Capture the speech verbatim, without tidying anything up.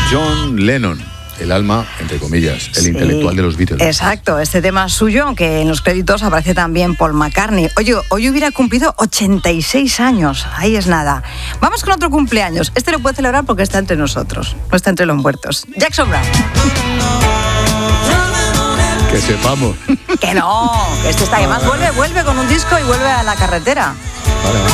John Lennon. El alma, entre comillas, el Sí, intelectual de los Beatles. Exacto, este tema es suyo, aunque en los créditos aparece también Paul McCartney. Oye, hoy hubiera cumplido ochenta y seis años, ahí es nada. Vamos con otro cumpleaños. Este lo puede celebrar porque está entre nosotros, no está entre los muertos. Jackson Browne. Que sepamos. Que no, que este está, además vuelve, vuelve con un disco y vuelve a la carretera. Vale, vale.